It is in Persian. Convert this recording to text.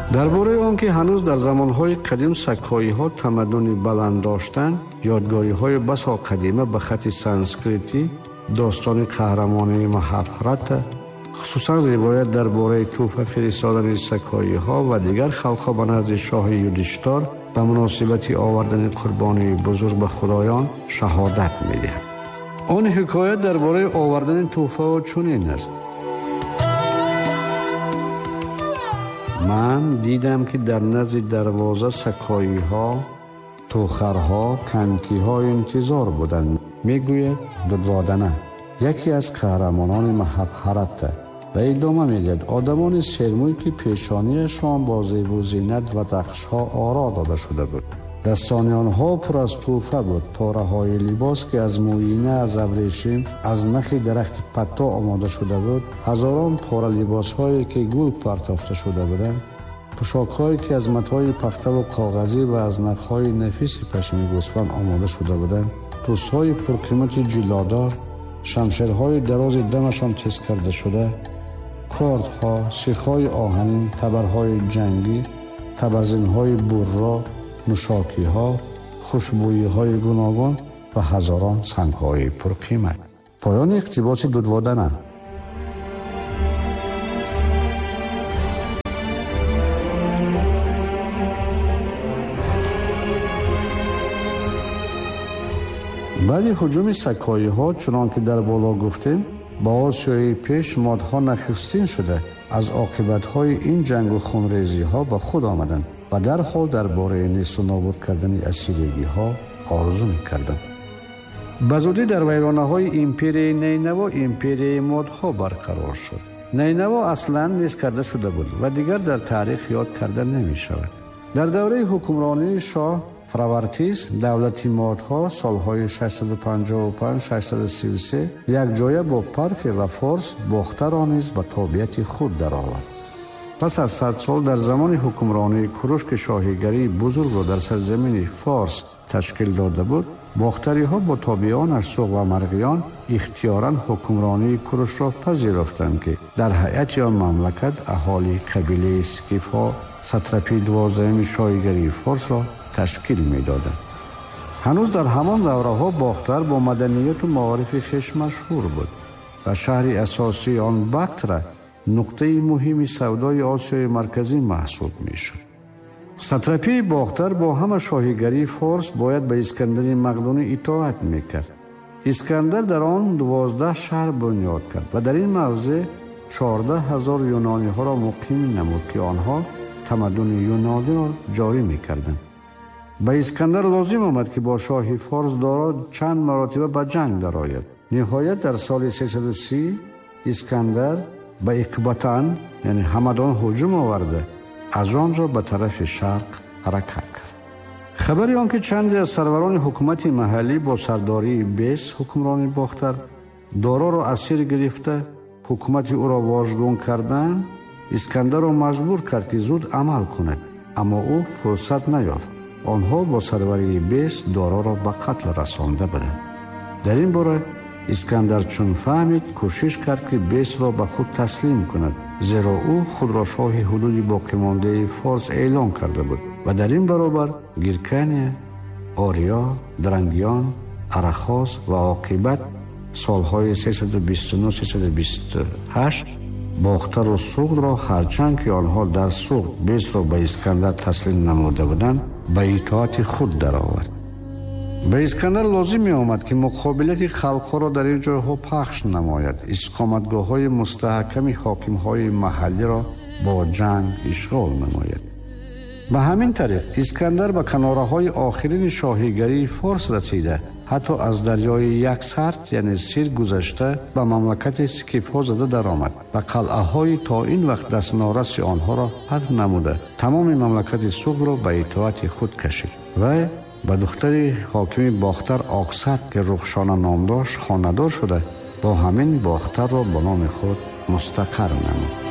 درباره آنکه هنوز در زمانهای قدیم سکایی‌ها تمدنی بلند داشتند، یادگاری‌های بسا قدیمه به خط سانسکریتی داستان قهرمانی مهابهارات، خصوصا روایت درباره توفه فرستادن سکایی‌ها و دیگر خلق‌ها به نزد شاه یودیشتار به مناسبت آوردن قربانی بزرگ به خدایان شهادت می‌دهد. آن حکایت درباره آوردن توفه چنین است: من دیدم که در نزد دروازه سکایی‌ها، توخرها، کنکی‌ها انتظار بودند. میگوید دودوادنه یکی از قهرمانان مهابهارات و ادامه میدهد آدمان سرموی که پیشانیشان با زیب و زینت و رخش‌ها آرا داده شده بود. دستان آنها پر از توفه بود، پاره‌های لباس که از مویینه از ابریشم از نخ درخت پتا آماده شده بود، هزاران پاره لباس‌هایی که گل پرتافته شده بودند، پوشاک‌هایی که از متای پخته و کاغذی و از نخ‌های نفیس پشم گوسفند آماده شده بودند، پوست‌های پرقیمت جلادار، شمشیرهای دراز دمشان تیز کرده شده، کردها، سیخ‌های آهنین، تبرهای جنگی، تبرزین‌های برا، نوشاکی‌ها، خوشبویی‌های گوناگون و هزاران سنگ‌های پرقیمت. پایان اقتباس دودوادنه. بعد هجوم سکایی‌ها چنان که در بالا گفتیم با آسیای پیش مادها نخستین شده از عاقبت‌های این جنگ و خونریزی‌ها به خود آمدند و در حال درباره نیست و نابود کردن اسیرگی‌ها آرزو می‌کردند. بزودی در ویرانه‌های امپیری نینوا امپیری مادها برقرار شد. نینوا اصلاً نیست کرده شده بود و دیگر در تاریخ یاد کرده نمی‌شود. در دوره حکمرانی شاه فراورتیس دولتی مادها سالهای 655-633 یک جایه با پرفه و فارس باختر را نیز به تابعیت خود درآورد. پس از 100 سال در زمان حکمرانی کوروش که شاهیگری بزرگ را در سرزمین فارس تشکیل داده بود، باختری ها با تابعانش سوق و مرغیان اختیاراً حکمرانی کوروش را پذیرفتند که در هیئت آن مملکت اهالی قبیله اسکیف ها ساتراپی 12 شاهیگری فارس را تشکیل می دادند. هنوز در همان دوره ها باختر با مدنیت و معارف خویش مشهور بود و شهر اساسی آن بکتر نقطه مهمی سودای آسیای مرکزی محسوب می شد. ساتراپی باختر با همه شاهیگری فارس باید به اسکندر مقدونی اطاعت می کرد. اسکندر در آن 12 شهر بنیاد کرد و در این موضع 14,000 یونانی ها را مقیم نمود که آنها تمدن یونانی را جاری می کردند. به اسکندر لازم آمد که با شاه فارس دارا چند مراتبه به جنگ درآید. نهایت در سال 330 اسکندر به اکباتان یعنی همدان هجوم آورده از آنجا به طرف شرق حرکت کرد. خبری آنکه چندی از سروران حکومت محلی با سرداری بیس حکمرانی باختر دارا را اسیر گرفته حکومت او را واژگون کردند، اسکندر را مجبور کرد که زود عمل کند، اما او فرصت نیافت. آنها با سروری بیس دارا را به قتل رسانده بودند. در این باره اسکندر چون فهمید کوشش کرد که بیس را به خود تسلیم کند، زیرا او خود را شاه حدود باقی مانده فارس اعلان کرده بود و در این برابر گیرکنیا، آریا، درنگیان، ارخاس و عاقبت سالهای 329-328 باختر و سوق را هرچند که آنها در سوق بیس را به اسکندر تسلیم نموده بودند به اطاعت خود درآورد. به اسکندر لازم می آمد که مقابلت خلقها را در این جایها پخش نماید، استقامتگاه های مستحکم حاکم های محلی را با جنگ اشغال نماید. به همین طریق اسکندر به کناره های آخرین شاهیگری فارس رسیده حتی از دریای یکسرت یعنی سیر گذشته به مملکت اسکیف ها زده در آمد و قلعه های تا این وقت دست نارس آنها را حذف نموده تمام مملکت سوق را به اطاعت خود کشید و به دختر حاکم باختر آکسرت که رخشانه نام داشت خانه‌دار شده با همین باختر را به نام خود مستقر نمود.